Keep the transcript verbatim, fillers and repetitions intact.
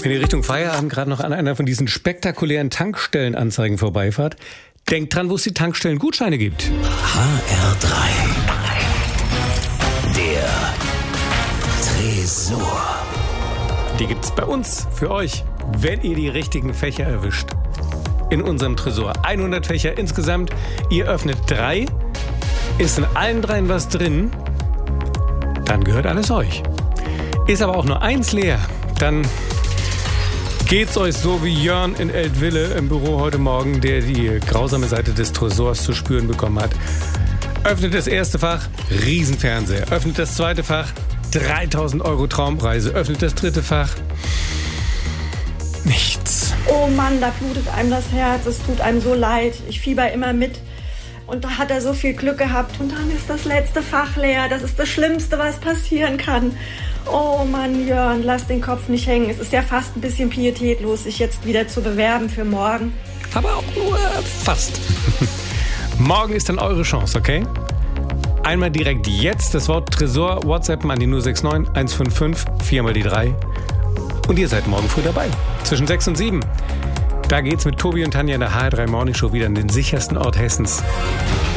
Wenn ihr Richtung Feierabend gerade noch an einer von diesen spektakulären Tankstellenanzeigen vorbeifahrt, denkt dran, wo es die Tankstellen-Gutscheine gibt. H R drei. Der Tresor. Die gibt's bei uns für euch, wenn ihr die richtigen Fächer erwischt. In unserem Tresor. hundert Fächer insgesamt. Ihr öffnet drei. Ist in allen dreien was drin, dann gehört alles euch. Ist aber auch nur eins leer, dann geht's euch so wie Jörn in Eltville im Büro heute Morgen, der die grausame Seite des Tresors zu spüren bekommen hat. Öffnet das erste Fach, Riesenfernseher. Öffnet das zweite Fach, dreitausend Euro Traumpreise. Öffnet das dritte Fach, nichts. Oh Mann, da blutet einem das Herz, es tut einem so leid. Ich fieber immer mit. Und da hat er so viel Glück gehabt. Und dann ist das letzte Fach leer. Das ist das Schlimmste, was passieren kann. Oh Mann, Jörn, lass den Kopf nicht hängen. Es ist ja fast ein bisschen pietätlos, sich jetzt wieder zu bewerben für morgen. Aber auch nur fast. Morgen ist dann eure Chance, okay? Einmal direkt jetzt das Wort Tresor, WhatsApp an die null sechs neun eins fünf fünf vier mal die drei. Und ihr seid morgen früh dabei. Zwischen sechs und sieben. Da geht's mit Tobi und Tanja in der H R drei Morning Show wieder an den sichersten Ort Hessens.